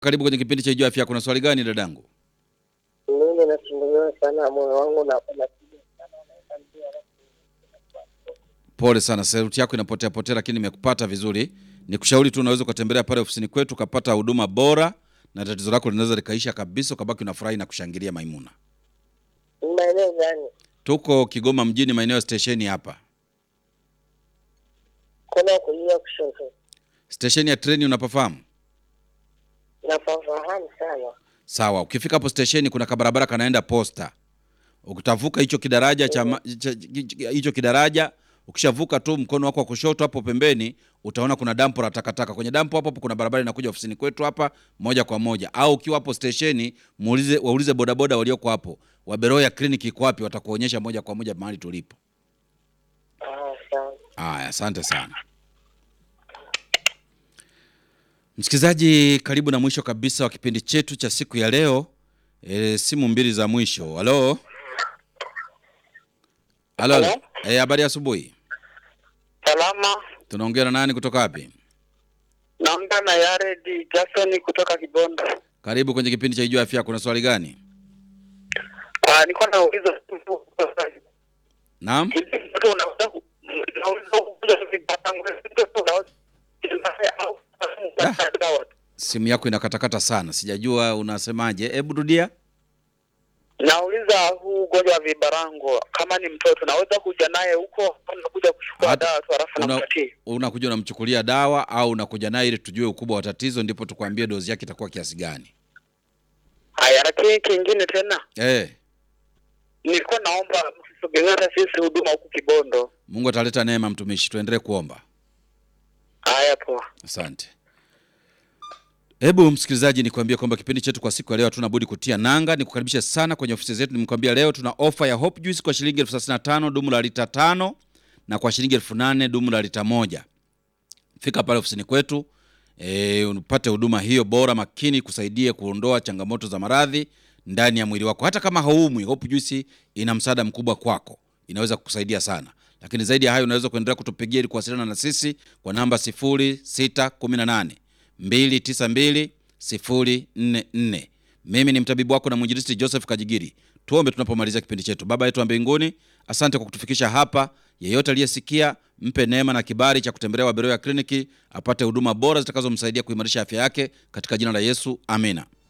Karibu kwenye kipindi cha Ijua Afya. Kuna swali gani dadangu? Mimi nasumbuliwa sana moyo wangu na unapiga sana naenda mbio Pole sana, sauti yako inapotea potea, lakini nimekupata vizuri. Nikushauri tu unaweza kutembelea pale ofisini kwetu ukapata huduma bora na tatizo lako linaweza likaisha kabisa, ukabaki unafurahi na kushangilia Maimuna. maeneo gani? Tuko Kigoma mjini, maeneo ya stesheni hapa. Kuna kulia kushoto. Stesheni ya treni unapafahamu? Nafahamu sana. Sawa, ukifika hapo stesheni kuna kabarabara kanaenda posta. Ukitavuka hicho kidaraja hicho kidaraja, ukishavuka tu mkono wako wa kushoto hapo pembeni utaona kuna dampo la takataka. Kwenye dampo hapo kuna barabara inakuja ofisini kwetu hapa moja kwa moja. Au ukiwa hapo stesheni waulize bodaboda walioko hapo. Waberoya kliniki iko wapi, watakuonyesha moja kwa moja mahali tulipo. Sawa. Haya, asante sana. Msikilizaji, karibu na mwisho kabisa wa kipindi chetu cha siku ya leo. Simu mbili za mwisho. Halo. Halo. Habari ya asubuhi. Salama. Tunaongea na nani kutoka wapi? Naongea na Yared Jackson kutoka Kibondo. Karibu kwenye kipindi cha Ijua Afya. Kuna swali gani? Nilikuwa nauliza Naam. Simu yako inakatakata sana. Sijajua unasemaje. Hebu rudia. Nauliza huu ugonjwa wa vibarango kama ni mtoto naweza kuja naye huko unakuja kuchukua dawa tu alafu nampatia. Unakuja unamchukulia dawa au unakuja naye ili tujue ukubwa wa tatizo ndipo tukwambie dozi yake itakuwa kiasi gani? Haya, lakini kingine tena. Nilikuwa naomba msisogezane sisi huduma huku Kibondo. Mungu ataleta neema mtumishi, tuendelee kuomba. Haya poa. Asante. Hebu msikilizaji nikwambie kwamba kipindi chetu kwa siku ya leo hatuna budi kutia nanga. Nikukaribisha sana kwenye ofisi zetu. Nimkwambia leo tuna ofa ya Hope Juice kwa shilingi 35,000 dumu la lita 5 na kwa shilingi 8,000 dumu la lita 1. Fika pale ofisini kwetu unapate huduma hiyo bora makini kusaidia kuondoa changamoto za maradhi ndani ya mwili wako. Hata kama haumwi, Hope Juice ina msaada mkubwa kwako. Inaweza kukusaidia sana. Lakini zaidi ya hayo unaweza kuendelea kutupigia ili kuwasiliana na sisi kwa namba 0618 292 Mimi ni mtabibu wako na mwinjilisti Joseph Kajigiri. Tuombe tunapomaliza kipindi chetu. Baba yetu wa mbinguni, asante kwa kutufikisha hapa. Yeyote aliyesikia, mpe neema na kibali cha kutembelea Waberoya kliniki apate huduma bora zitakazomsaidia kuimarisha afya yake katika jina la Yesu. Amina.